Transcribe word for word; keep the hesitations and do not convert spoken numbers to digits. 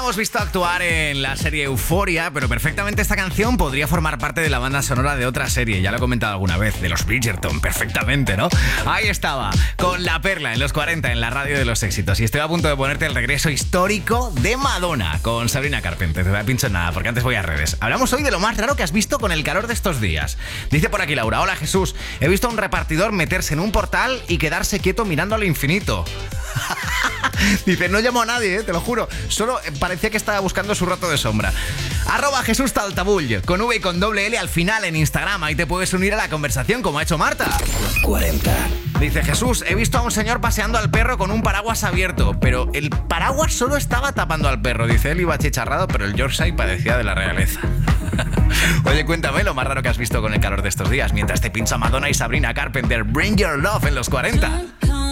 hemos visto actuar en la serie Euphoria, pero perfectamente esta canción podría formar parte de la banda sonora de otra serie, ya lo he comentado alguna vez, de los Bridgerton, perfectamente, ¿no? Ahí estaba, con La Perla en los cuarenta en la radio de los éxitos, y estoy a punto de ponerte el regreso histórico de Madonna con Sabrina Carpenter. Te voy a pincho en nada, porque antes voy a redes. Hablamos hoy de lo más raro que has visto con el calor de estos días. Dice por aquí Laura: hola Jesús, he visto a un repartidor meterse en un portal y quedarse quieto mirando al infinito. Dice, no llamo a nadie, ¿eh? Te lo juro. Solo parecía que estaba buscando su rato de sombra. Arroba Jesús Taltabull, con V y con doble L al final en Instagram. Ahí te puedes unir a la conversación, como ha hecho Marta. cuarenta. Dice Jesús, he visto a un señor paseando al perro con un paraguas abierto, pero el paraguas solo estaba tapando al perro. Dice, él iba achicharrado, pero el Yorkshire parecía de la realeza. Oye, cuéntame lo más raro que has visto con el calor de estos días, mientras te pincha Madonna y Sabrina Carpenter. Bring Your Love en los cuarenta.